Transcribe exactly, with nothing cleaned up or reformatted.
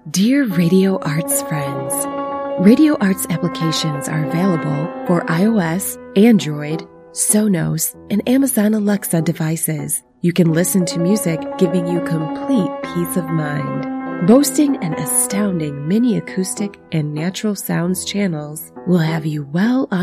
Dear Radio Arts friends, Radio Arts applications are available for iOS, Android, Sonos, and Amazon Alexa devices. You can listen to music giving you complete peace of mind. Boasting an astounding mini acoustic and natural sounds channels will have you well on